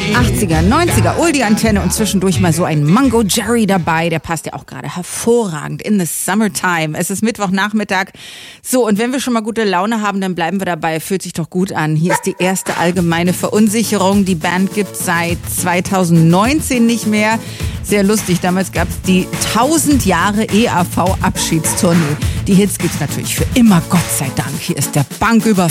80er, 90er, Oldie-Antenne und zwischendurch mal so ein Mango Jerry dabei. Der passt ja auch gerade hervorragend in the summertime. Es ist Mittwochnachmittag. So, und wenn wir schon mal gute Laune haben, dann bleiben wir dabei. Fühlt sich doch gut an. Hier ist die erste allgemeine Verunsicherung. Die Band gibt es seit 2019 nicht mehr. Sehr lustig, damals gab es die 1000 Jahre EAV-Abschiedstournee. Die Hits gibt's natürlich für immer, Gott sei Dank. Hier ist der Banküberfall.